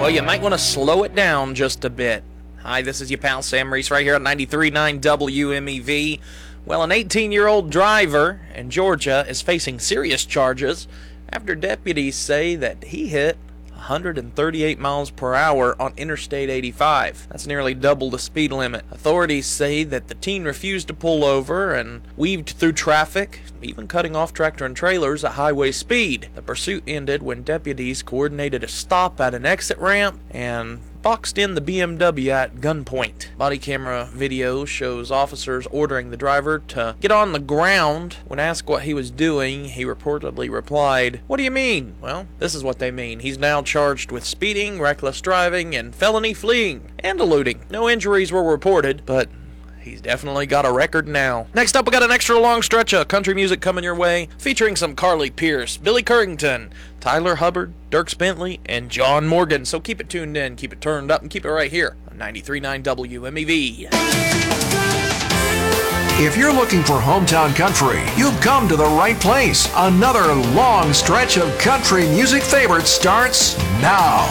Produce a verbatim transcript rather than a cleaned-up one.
Well, you might want to slow it down just a bit. Hi, this is your pal Sam Reese right here at ninety-three point nine W M E V. Well, an eighteen-year-old driver in Georgia is facing serious charges after deputies say that he hit one hundred thirty-eight miles per hour on Interstate eighty-five. That's nearly double the speed limit. Authorities say that the teen refused to pull over and weaved through traffic, even cutting off tractor and trailers at highway speed. The pursuit ended when deputies coordinated a stop at an exit ramp and boxed in the B M W at gunpoint. Body camera video shows officers ordering the driver to get on the ground. When asked what he was doing, he reportedly replied, "What do you mean?" Well, this is what they mean. He's now charged with speeding, reckless driving, and felony fleeing and eluding. No injuries were reported, but he's definitely got a record now. Next up, we got an extra long stretch of country music coming your way, featuring some Carly Pearce, Billy Currington, Tyler Hubbard, Dierks Bentley, and John Morgan. So keep it tuned in, keep it turned up, and keep it right here on ninety-three point nine W M E V. If you're looking for hometown country, you've come to the right place. Another long stretch of country music favorites starts now.